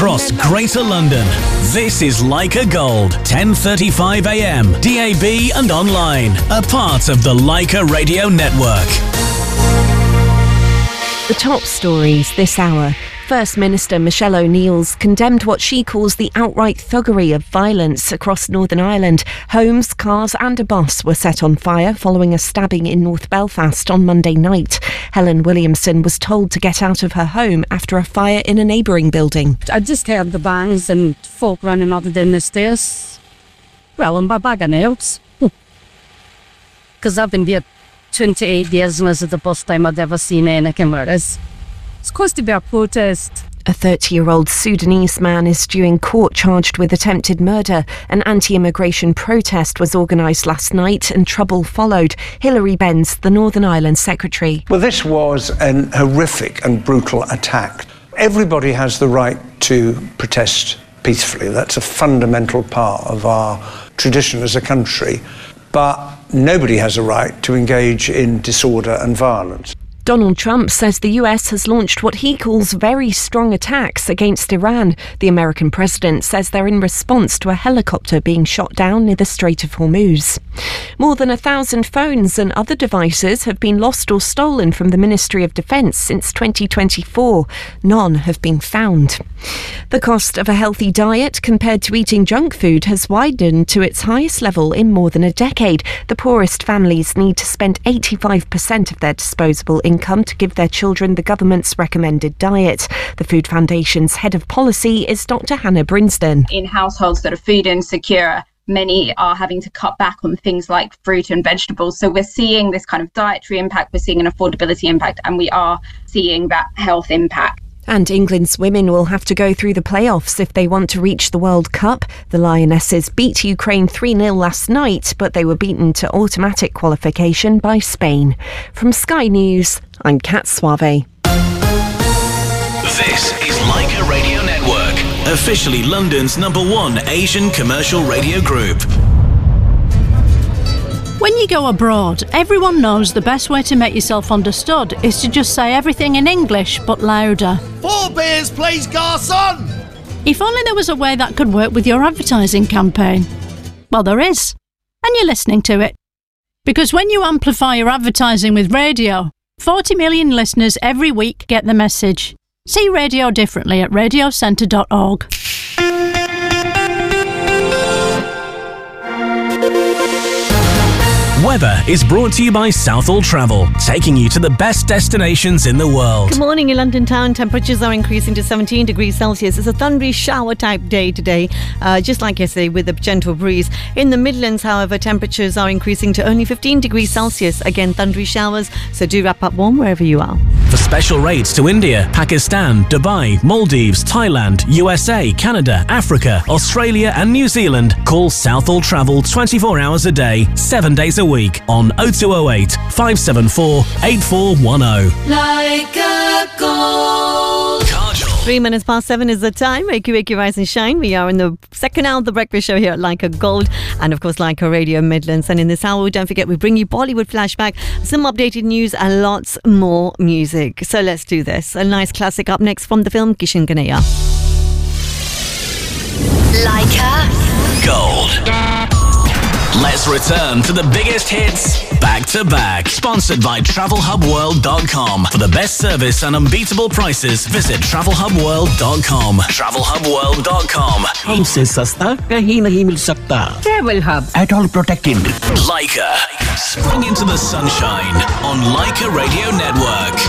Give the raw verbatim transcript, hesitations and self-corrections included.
across Greater London. This is Leica Gold, ten thirty-five a m, D A B and online. A part of the Leica Radio Network. The top stories this hour. First Minister Michelle O'Neill's condemned what she calls the outright thuggery of violence across Northern Ireland. Homes, cars and a bus were set on fire following a stabbing in North Belfast on Monday night. Helen Williamson was told to get out of her home after a fire in a neighbouring building. I just heard the bangs and folk running up and down the stairs. Well, in my bag of nails. Because I've been here twenty-eight years and this is the first time I've ever seen anything like this. It's supposed to be a protest. A thirty-year-old Sudanese man is due in court charged with attempted murder. An anti-immigration protest was organised last night and trouble followed. Hilary Benz, the Northern Ireland Secretary. Well, this was an horrific and brutal attack. Everybody has the right to protest peacefully. That's a fundamental part of our tradition as a country. But nobody has a right to engage in disorder and violence. Donald Trump says the U S has launched what he calls very strong attacks against Iran. The American president says they're in response to a helicopter being shot down near the Strait of Hormuz. More than a thousand phones and other devices have been lost or stolen from the Ministry of Defence since twenty twenty-four. None have been found. The cost of a healthy diet compared to eating junk food has widened to its highest level in more than a decade. The poorest families need to spend eighty-five percent of their disposable income to give their children the government's recommended diet. The Food Foundation's head of policy is Doctor Hannah Brinsden. In households that are food insecure, many are having to cut back on things like fruit and vegetables. So we're seeing this kind of dietary impact, we're seeing an affordability impact, and we are seeing that health impact. And England's women will have to go through the playoffs if they want to reach the World Cup. The Lionesses beat Ukraine three nil last night, but they were beaten to automatic qualification by Spain. From Sky News, I'm Kat Suave. This is Leica Radio Network, officially London's number one Asian commercial radio group. When you go abroad, everyone knows the best way to make yourself understood is to just say everything in English, but louder. Four beers, please, garçon! If only there was a way that could work with your advertising campaign. Well, there is. And you're listening to it. Because when you amplify your advertising with radio, forty million listeners every week get the message. See radio differently at radio centre dot org. Weather is brought to you by Southall Travel, taking you to the best destinations in the world. Good morning in London town. Temperatures are increasing to seventeen degrees Celsius. It's a thundery shower type day today, uh, just like yesterday with a gentle breeze. In the Midlands, however, temperatures are increasing to only fifteen degrees Celsius. Again, thundery showers, so do wrap up warm wherever you are. For special rates to India, Pakistan, Dubai, Maldives, Thailand, U S A, Canada, Africa, Australia and New Zealand, call Southall Travel twenty-four hours a day, seven days a week on oh two oh eight, five seven four, eight four one oh. Leica Gold. Three minutes past seven is the time. Wakey, wakey, rise and shine. We are in the second hour of the breakfast show here at Leica Gold and, of course, Leica Radio Midlands. And in this hour, don't forget, we bring you Bollywood flashback, some updated news and lots more music. So let's do this. A nice classic up next from the film Kishan Kanhaiya. Leica Gold. Let's return to the biggest hits back to back. Sponsored by travel hub world dot com. For the best service and unbeatable prices, visit travel hub world dot com. travel hub world dot com. हमसे सस्ता कहीं नहीं मिल सकता. Travel Hub. At all protected. Leica. Spring into the sunshine on Leica Radio Network.